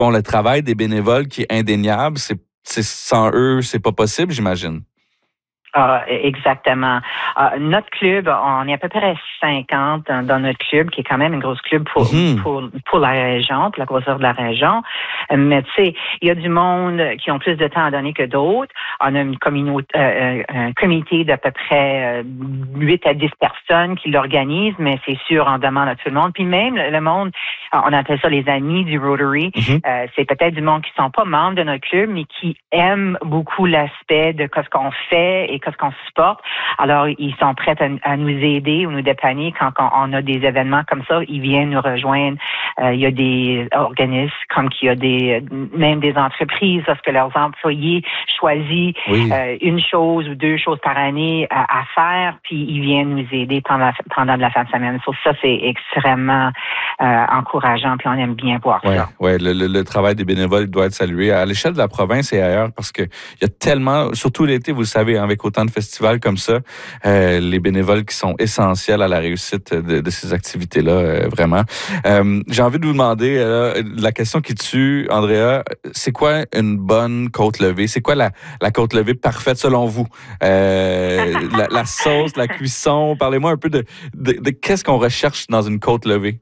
bon, le travail des bénévoles qui est indéniable, sans eux, c'est pas possible, j'imagine. Exactement. Notre club, on est à peu près 50 dans notre club, qui est quand même une grosse club pour la région, pour la grosseur de la région. Mais tu sais, il y a du monde qui ont plus de temps à donner que d'autres. On a une un comité d'à peu près 8 à 10 personnes qui l'organisent, mais c'est sûr, on demande à tout le monde. Puis même le monde, on appelle ça les amis du Rotary. C'est peut-être du monde qui sont pas membres de notre club, mais qui aiment beaucoup l'aspect de ce qu'on fait et qu'est-ce qu'on supporte. Alors, ils sont prêts à nous aider ou nous dépanner quand on a des événements comme ça. Ils viennent nous rejoindre. Il y a des organismes comme qu'il y a même des entreprises lorsque leurs employés choisissent une chose ou 2 choses par année à faire, puis ils viennent nous aider pendant la fin de semaine. Ça, c'est extrêmement encourageant, puis on aime bien voir ça. Oui, le travail des bénévoles doit être salué à l'échelle de la province et ailleurs, parce que il y a tellement, surtout l'été, vous le savez, avec autant de festivals comme ça, les bénévoles qui sont essentiels à la réussite de ces activités-là, vraiment. J'ai envie de vous demander, la question qui tue, Andrea, c'est quoi une bonne côte levée? C'est quoi la côte levée parfaite selon vous? La sauce, la cuisson, parlez-moi un peu de qu'est-ce qu'on recherche dans une côte levée?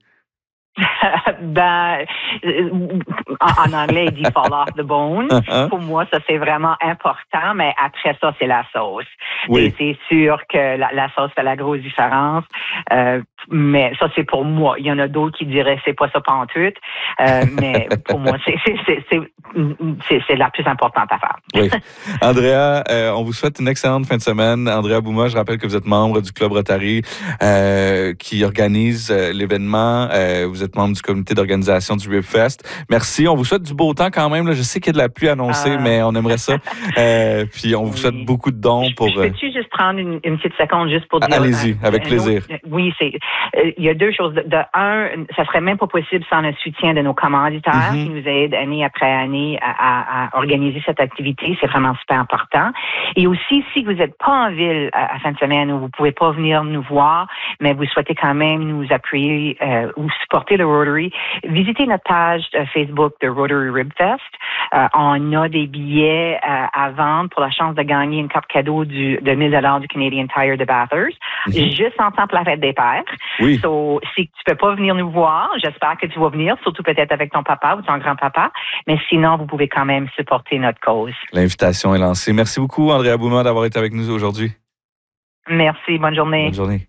En anglais, il dit fall off the bone. Pour moi, ça, c'est vraiment important, mais après ça, c'est la sauce. Oui. Et c'est sûr que la sauce fait la grosse différence, mais ça, c'est pour moi. Il y en a d'autres qui diraient c'est pas ça pantoute, mais pour moi, c'est la plus importante à faire. Oui. Andrea, on vous souhaite une excellente fin de semaine. Andrea Bouma, je rappelle que vous êtes membre du Club Rotary qui organise l'événement. Vous êtes membre du comité d'organisation du RibFest. Merci. On vous souhaite du beau temps quand même. Là. Je sais qu'il y a de la pluie annoncée, mais on aimerait ça. Puis on vous souhaite beaucoup de dons pour... Peux-tu juste prendre une petite seconde juste pour dire... Allez-y, avec plaisir. Oui, il y a 2 choses. Un, ça serait même pas possible sans le soutien de nos commanditaires qui nous aident année après année à organiser cette activité. C'est vraiment super important. Et aussi, si vous n'êtes pas en ville à fin de semaine ou vous pouvez pas venir nous voir, mais vous souhaitez quand même nous appuyer ou supporter le Rotary, visitez notre page Facebook de Rotary RibFest. On a des billets à vendre pour la chance de gagner une carte cadeau de 1 000 $ du Canadian Tire de Bathurst, juste en temps pour la fête des pères. Oui. So, si tu peux pas venir nous voir, j'espère que tu vas venir, surtout peut-être avec ton papa ou ton grand-papa, mais sinon, vous pouvez quand même supporter notre cause. L'invitation est lancée. Merci beaucoup, Andrea Bouma, d'avoir été avec nous aujourd'hui. Merci. Bonne journée. Bonne journée.